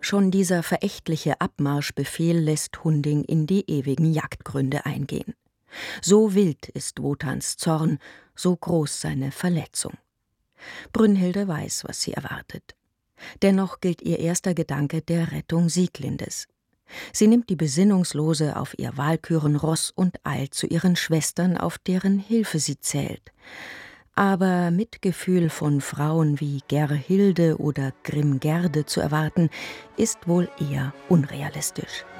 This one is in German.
Schon dieser verächtliche Abmarschbefehl lässt Hunding in die ewigen Jagdgründe eingehen. So wild ist Wotans Zorn, so groß seine Verletzung. Brünnhilde weiß, was sie erwartet. Dennoch gilt ihr erster Gedanke der Rettung Sieglindes. Sie nimmt die Besinnungslose auf ihr Walkürenross und eilt zu ihren Schwestern, auf deren Hilfe sie zählt. Aber Mitgefühl von Frauen wie Gerhilde oder Grimgerde zu erwarten, ist wohl eher unrealistisch.